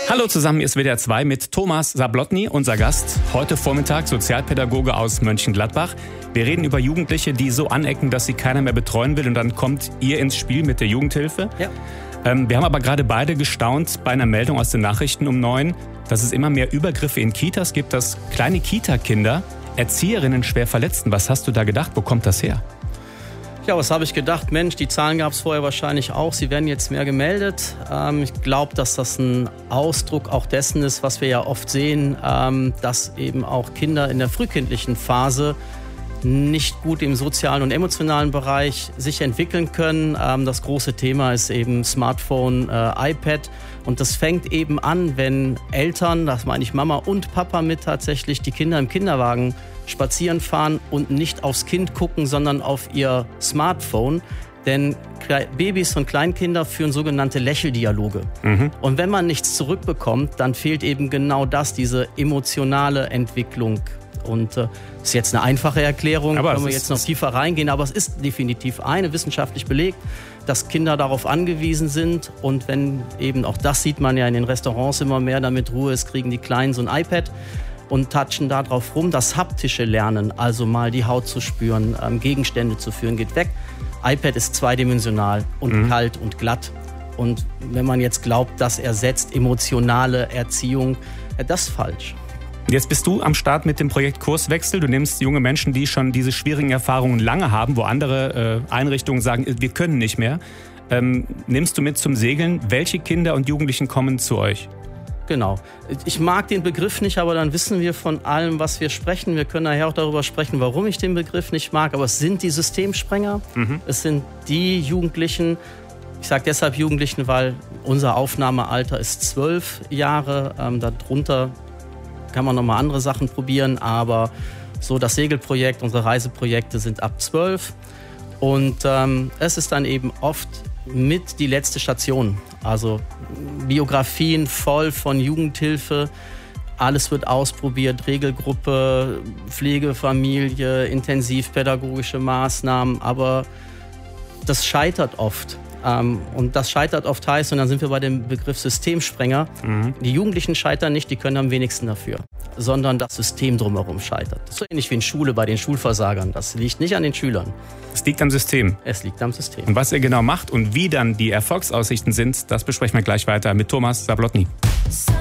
Hallo zusammen, hier ist WDR 2 mit Thomas Zablotny, unser Gast. Heute Vormittag Sozialpädagoge aus Mönchengladbach. Wir reden über Jugendliche, die so anecken, dass sie keiner mehr betreuen will. Und dann kommt ihr ins Spiel mit der Jugendhilfe. Ja. Wir haben aber gerade beide gestaunt bei einer Meldung aus den Nachrichten um 9, dass es immer mehr Übergriffe in Kitas gibt, dass kleine Kita-Kinder Erzieherinnen schwer verletzen. Was hast du da gedacht? Wo kommt das her? Ja, was habe ich gedacht? Mensch, die Zahlen gab es vorher wahrscheinlich auch. Sie werden jetzt mehr gemeldet. Ich glaube, dass das ein Ausdruck auch dessen ist, was wir ja oft sehen, dass eben auch Kinder in der frühkindlichen Phase nicht gut im sozialen und emotionalen Bereich sich entwickeln können. Das große Thema ist eben Smartphone, iPad. Und das fängt eben an, wenn Eltern, das meine ich Mama und Papa mit tatsächlich, die Kinder im Kinderwagen spazieren fahren und nicht aufs Kind gucken, sondern auf ihr Smartphone. Denn Babys und Kleinkinder führen sogenannte Lächeldialoge. Und wenn man nichts zurückbekommt, dann fehlt eben genau das, diese emotionale Entwicklung. Und das ist jetzt eine einfache Erklärung, können wir jetzt noch tiefer reingehen, aber es ist definitiv wissenschaftlich belegt, dass Kinder darauf angewiesen sind. Und wenn eben, auch das sieht man ja in den Restaurants immer mehr, damit Ruhe ist, kriegen die Kleinen so ein iPad und touchen da drauf rum. Das haptische Lernen, also mal die Haut zu spüren, Gegenstände zu führen, geht weg. iPad ist zweidimensional und kalt und glatt. Und wenn man jetzt glaubt, das ersetzt emotionale Erziehung, das ist falsch. Jetzt bist du am Start mit dem Projekt Kurswechsel. Du nimmst junge Menschen, die schon diese schwierigen Erfahrungen lange haben, wo andere Einrichtungen sagen, wir können nicht mehr. Nimmst du mit zum Segeln? Welche Kinder und Jugendlichen kommen zu euch? Genau. Ich mag den Begriff nicht, aber dann wissen wir von allem, was wir sprechen. Wir können nachher auch darüber sprechen, warum ich den Begriff nicht mag. Aber es sind die Systemsprenger. Es sind die Jugendlichen. Ich sage deshalb Jugendlichen, weil unser Aufnahmealter ist 12 Jahre. Darunter kann man nochmal andere Sachen probieren. Aber so das Segelprojekt, unsere Reiseprojekte sind ab 12. Und es ist dann eben oft mit die letzte Station. Also Biografien voll von Jugendhilfe. Alles wird ausprobiert, Regelgruppe, Pflegefamilie, intensivpädagogische Maßnahmen. Aber das scheitert oft. Und das scheitert oft heißt, und dann sind wir bei dem Begriff Systemsprenger, die Jugendlichen scheitern nicht, die können am wenigsten dafür, sondern das System drumherum scheitert. Das ist so ähnlich wie in Schule bei den Schulversagern. Das liegt nicht an den Schülern. Es liegt am System. Es liegt am System. Und was ihr genau macht und wie dann die Erfolgsaussichten sind, das besprechen wir gleich weiter mit Thomas Zablotny.